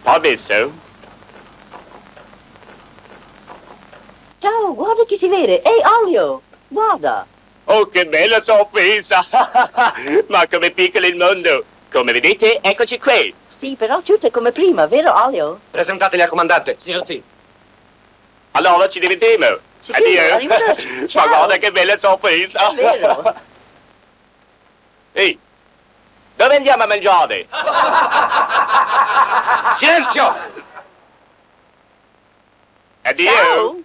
Ho visto? Ciao, guarda chi si vede. Ehi, Olio, guarda. Oh, che bella sorpresa! Ma come piccolo il mondo! Come vedete, eccoci qui. Sì, però tutto è come prima, vero, Olio? Presentateli al comandante. Sì. Allora ci rivedremo. Sicuro, Addio. arrivederci. Ma Ciao. guarda che bella sorpresa! È vero. Ehi, dove andiamo a mangiare? Silenzio! Addio. Ciao.